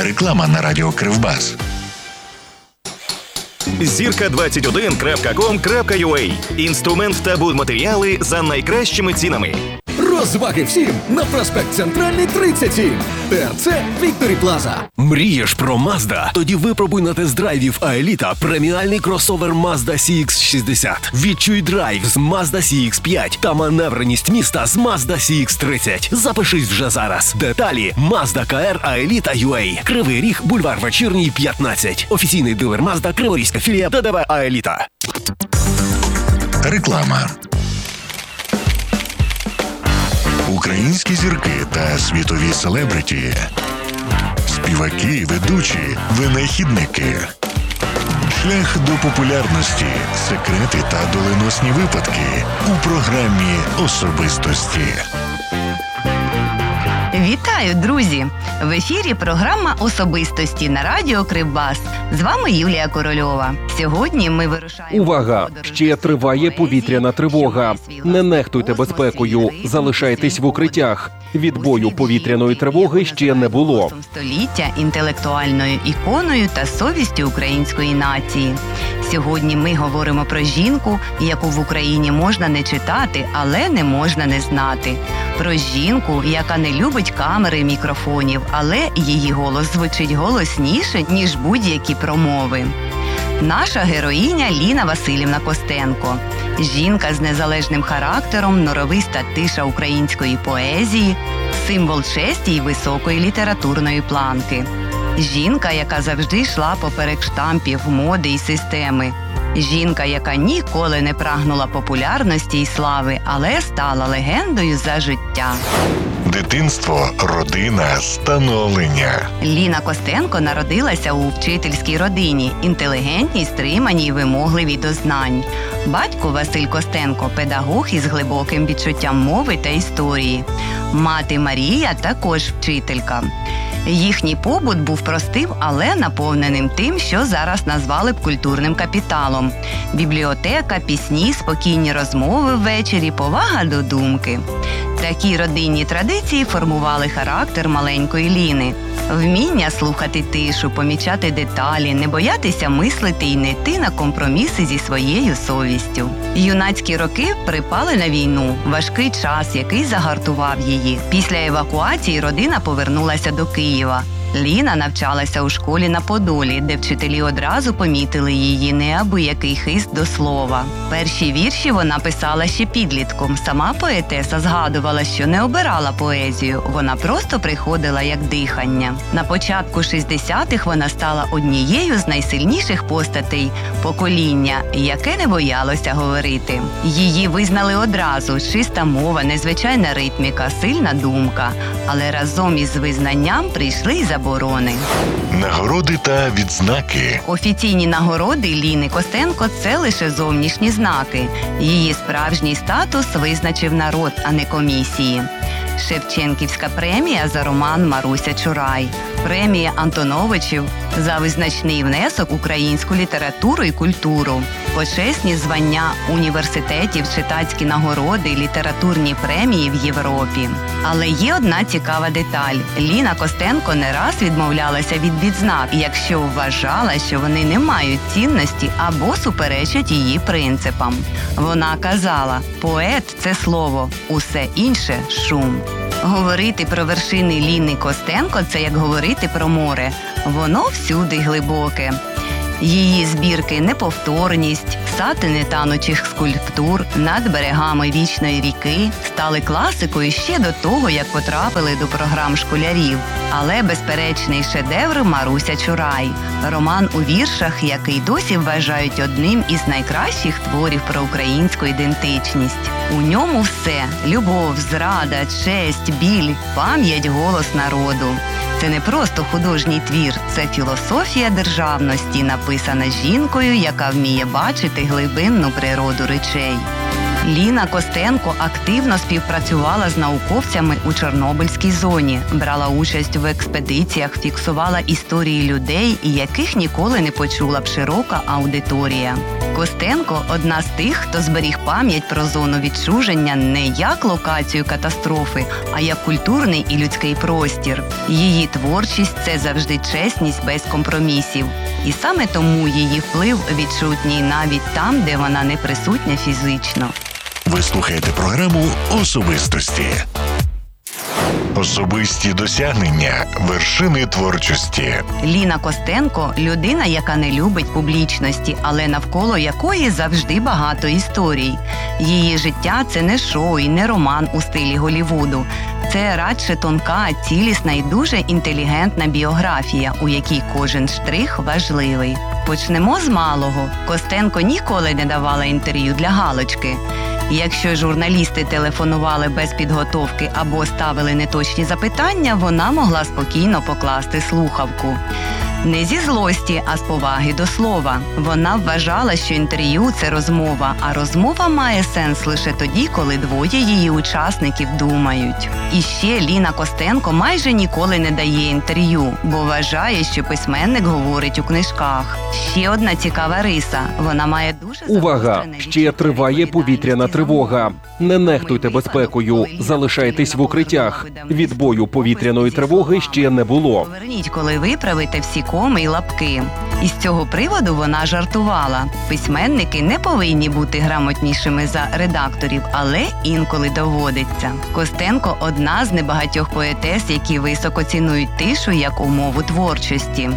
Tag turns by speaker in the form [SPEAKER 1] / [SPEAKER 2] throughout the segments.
[SPEAKER 1] Реклама на радіо Кривбас.
[SPEAKER 2] Zirka21.com.ua. Інструмент та будматеріали за найкращими цінами.
[SPEAKER 3] Розваги всім на проспект Центральний 37. ТРЦ Вікторі Плаза.
[SPEAKER 4] Мрієш про Mazda? Тоді випробуй на тест-драйві в Аеліта преміальний кросовер Mazda CX-60. Відчуй драйв з Mazda CX-5 та маневреність міста з Mazda CX-30. Запишись вже зараз. Деталі Mazda KR Аеліта.UA. Кривий Ріг, бульвар Вечірній, 15. Офіційний дилер Mazda, Криворізька філія ТДВ Аеліта.
[SPEAKER 1] Реклама. Українські зірки та світові селебриті, співаки, ведучі, винахідники. Шлях до популярності, секрети та доленосні випадки у програмі «Особистості».
[SPEAKER 5] Вітаю, друзі! В ефірі програма «Особистості» на радіо Кривбас. З вами Юлія Корольова. Сьогодні ми вирушаємо...
[SPEAKER 6] Увага! Ще триває повітряна тривога. Не нехтуйте безпекою, залишайтесь в укриттях. Відбою повітряної тривоги ще не було.
[SPEAKER 5] Століття інтелектуальною іконою та совістю української нації. Сьогодні ми говоримо про жінку, яку в Україні можна не читати, але не можна не знати. Про жінку, яка не любить камери і мікрофонів, але її голос звучить голосніше, ніж будь-які промови. Наша героїня Ліна Василівна Костенко. Жінка з незалежним характером, норовиста тиша української поезії, символ честі й високої літературної планки. Жінка, яка завжди йшла поперек штампів, моди й системи. Жінка, яка ніколи не прагнула популярності й слави, але стала легендою за життя.
[SPEAKER 1] Дитинство, родина, становлення.
[SPEAKER 5] Ліна Костенко народилася у вчительській родині, інтелігентній, стриманій, вимогливій до знань. Батько Василь Костенко – педагог із глибоким відчуттям мови та історії. Мати Марія – також вчителька. Їхній побут був простим, але наповненим тим, що зараз назвали б культурним капіталом. Бібліотека, пісні, спокійні розмови ввечері, повага до думки. Такі родинні традиції формували характер маленької Ліни. Вміння слухати тишу, помічати деталі, не боятися мислити і не йти на компроміси зі своєю совістю. Юнацькі роки припали на війну, важкий час, який загартував її. Після евакуації родина повернулася до Києва. Ліна навчалася у школі на Подолі, де вчителі одразу помітили її неабиякий хист до слова. Перші вірші вона писала ще підлітком. Сама поетеса згадувала, що не обирала поезію, вона просто приходила як дихання. На початку 60-х вона стала однією з найсильніших постатей покоління, яке не боялося говорити. Її визнали одразу – чиста мова, незвичайна ритміка, сильна думка. Але разом із визнанням прийшли й заборони.
[SPEAKER 1] Нагороди та відзнаки.
[SPEAKER 5] Офіційні нагороди Ліни Костенко – це лише зовнішні знаки. Її справжній статус визначив народ, а не комісії. Шевченківська премія за роман «Маруся Чурай», премія Антоновичів за визначний внесок в українську літературу і культуру, почесні звання університетів, читацькі нагороди, літературні премії в Європі. Але є одна цікава деталь. Ліна Костенко не раз відмовлялася від відзнак, якщо вважала, що вони не мають цінності або суперечать її принципам. Вона казала: «Поет – це слово, усе інше – шум». Говорити про вершини Ліни Костенко – це як говорити про море. Воно всюди глибоке. Її збірки «Неповторність», «Сатини танучих скульптур», «Над берегами вічної ріки» стали класикою ще до того, як потрапили до програм школярів. Але безперечний шедевр «Маруся Чурай» – роман у віршах, який досі вважають одним із найкращих творів про українську ідентичність. У ньому все – любов, зрада, честь, біль, пам'ять, голос народу. Це не просто художній твір, це філософія державності, написана жінкою, яка вміє бачити глибинну природу речей. Ліна Костенко активно співпрацювала з науковцями у Чорнобильській зоні, брала участь в експедиціях, фіксувала історії людей, яких ніколи не почула б широка аудиторія. Костенко – одна з тих, хто зберіг пам'ять про зону відчуження не як локацію катастрофи, а як культурний і людський простір. Її творчість – це завжди чесність без компромісів. І саме тому її вплив відчутній навіть там, де вона не присутня фізично.
[SPEAKER 1] Ви слухаєте програму «Особистості». Особисті досягнення – вершини творчості.
[SPEAKER 5] Ліна Костенко – людина, яка не любить публічності, але навколо якої завжди багато історій. Її життя – це не шоу і не роман у стилі Голлівуду. Це радше тонка, цілісна і дуже інтелігентна біографія, у якій кожен штрих важливий. Почнемо з малого. Костенко ніколи не давала інтерв'ю для галочки. Якщо журналісти телефонували без підготовки або ставили неточні запитання, вона могла спокійно покласти слухавку. Не зі злості, а з поваги до слова. Вона вважала, що інтерв'ю – це розмова, а розмова має сенс лише тоді, коли двоє її учасників думають. І ще Ліна Костенко майже ніколи не дає інтерв'ю, бо вважає, що письменник говорить у книжках. Ще одна цікава риса – вона має дуже
[SPEAKER 6] Увага!
[SPEAKER 5] загострене
[SPEAKER 6] Ще
[SPEAKER 5] відчуття
[SPEAKER 6] триває повітряна
[SPEAKER 5] відповідальності
[SPEAKER 6] тривога.
[SPEAKER 5] за мову.
[SPEAKER 6] Не нехтуйте безпекою, залишайтесь в укриттях. Відбою повітряної тривоги ще не було.
[SPEAKER 5] Поверніть, коли виправите всі коми й лапки. Із цього приводу вона жартувала. Письменники не повинні бути грамотнішими за редакторів, але інколи доводиться. Костенко – одна з небагатьох поетес, які високо цінують тишу як умову творчості.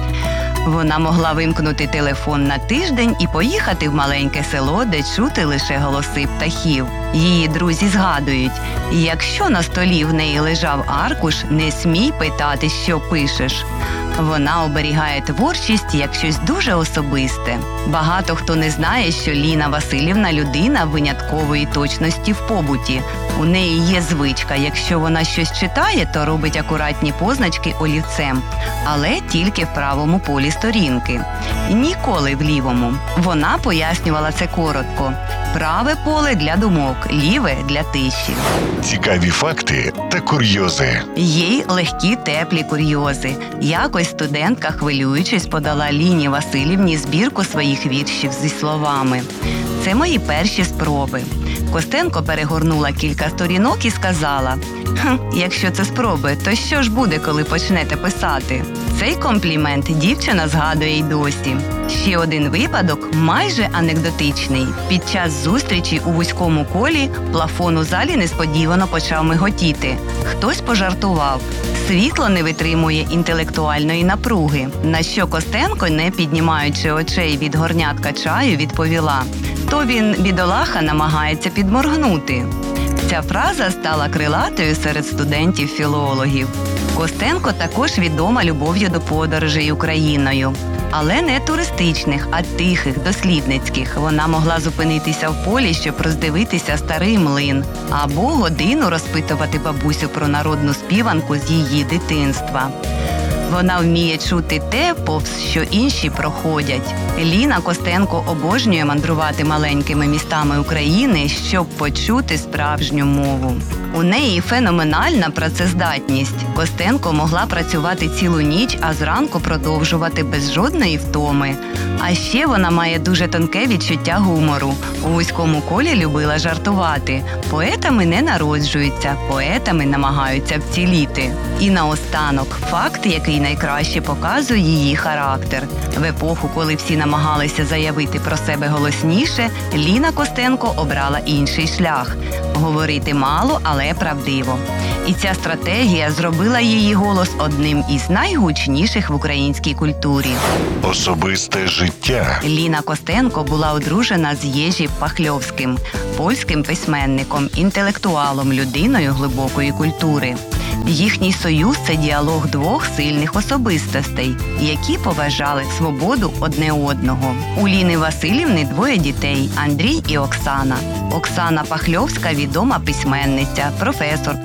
[SPEAKER 5] Вона могла вимкнути телефон на тиждень і поїхати в маленьке село, де чути лише голоси птахів. Її друзі згадують, якщо на столі в неї лежав аркуш, не смій питати, що пишеш. Вона оберігає творчість як щось дуже особисте. Багато хто не знає, що Ліна Василівна – людина виняткової точності в побуті. У неї є звичка, якщо вона щось читає, то робить акуратні позначки олівцем, але тільки в правому полі сторінки. Ніколи в лівому. Вона пояснювала це коротко. Праве поле для думок, ліве для тиші.
[SPEAKER 1] Цікаві факти та курйози.
[SPEAKER 5] Є й легкі теплі курйози. Якось студентка, хвилюючись, подала Ліні Василівні збірку своїх віршів зі словами «Це мої перші спроби». Костенко перегорнула кілька сторінок і сказала «Якщо це спроби, то що ж буде, коли почнете писати?» Цей комплімент дівчина згадує й досі. Ще один випадок, майже анекдотичний. Під час зустрічі у вузькому колі плафон у залі несподівано почав миготіти. Хтось пожартував. Світло не витримує інтелектуальної напруги. На що Костенко, не піднімаючи очей від горнятка чаю, відповіла «То він, бідолаха, намагається підморгнути». Ця фраза стала крилатою серед студентів-філологів. Костенко також відома любов'ю до подорожей Україною. Але не туристичних, а тихих, дослідницьких. Вона могла зупинитися в полі, щоб роздивитися старий млин, або годину розпитувати бабусю про народну співанку з її дитинства. Вона вміє чути те, повз що інші проходять. Ліна Костенко обожнює мандрувати маленькими містами України, щоб почути справжню мову. У неї феноменальна працездатність. Костенко могла працювати цілу ніч, а зранку продовжувати без жодної втоми. А ще вона має дуже тонке відчуття гумору. У вузькому колі любила жартувати. Поетами не народжуються, поетами намагаються вціліти. І наостанок, факт, який найкраще показує її характер. В епоху, коли всі намагалися заявити про себе голосніше, Ліна Костенко обрала інший шлях – говорити мало, але правдиво. І ця стратегія зробила її голос одним із найгучніших в українській культурі.
[SPEAKER 1] Особисте життя.
[SPEAKER 5] Ліна Костенко була одружена з Єжі Пахльовським, польським письменником, інтелектуалом, людиною глибокої культури. Їхній союз – це діалог двох сильних особистостей, які поважали свободу одне одного. У Ліни Василівни двоє дітей – Андрій і Оксана. Оксана Пахльовська – відома письменниця, професорка, культуролог,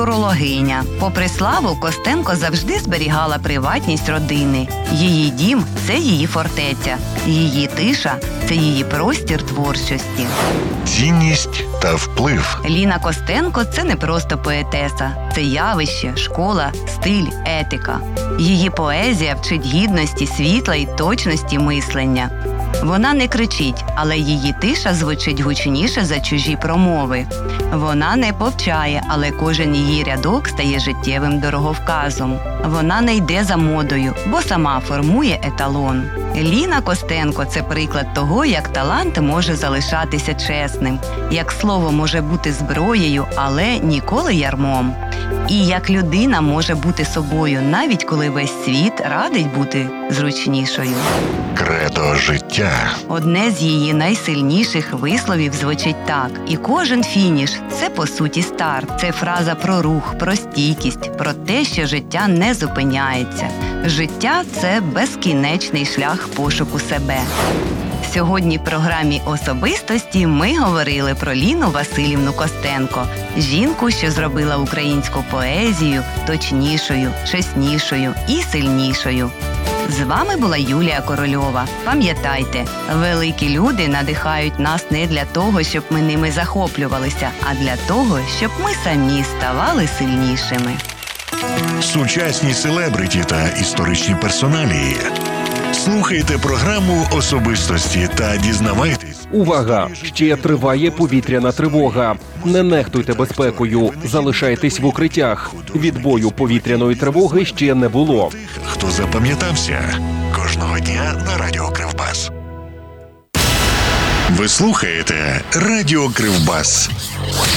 [SPEAKER 5] урологиня. Попри славу, Костенко завжди зберігала приватність родини. Її дім – це її фортеця. Її тиша – це її простір творчості.
[SPEAKER 1] Цінність та вплив.
[SPEAKER 5] Ліна Костенко – це не просто поетеса. Це явище, школа, стиль, етика. Її поезія вчить гідності, світла і точності мислення. Вона не кричить, але її тиша звучить гучніше за чужі промови. Вона не повчає, але кожен її рядок стає життєвим дороговказом. Вона не йде за модою, бо сама формує еталон. Ліна Костенко – це приклад того, як талант може залишатися чесним, як слово може бути зброєю, але ніколи ярмом. І як людина може бути собою, навіть коли весь світ радить бути зручнішою.
[SPEAKER 1] Кредо життя.
[SPEAKER 5] Одне з її найсильніших висловів звучить так: «І кожен фініш – це, по суті, старт». Це фраза про рух, про стійкість, про те, що життя не зупиняється. Життя – це безкінечний шлях пошуку себе. Сьогодні в програмі «Особистості» ми говорили про Ліну Василівну Костенко, жінку, що зробила українську поезію точнішою, чеснішою і сильнішою. З вами була Юлія Корольова. Пам'ятайте, великі люди надихають нас не для того, щоб ми ними захоплювалися, а для того, щоб ми самі ставали сильнішими.
[SPEAKER 1] Сучасні селебриті та історичні персоналії. Слухайте програму «Особистості» та дізнавайтесь.
[SPEAKER 6] Увага! Ще триває повітряна тривога. Не нехтуйте безпекою, залишайтесь в укриттях. Відбою повітряної тривоги ще не було.
[SPEAKER 1] Хто запам'ятався? Кожного дня на Радіо Кривбас. Ви слухаєте Радіо Кривбас.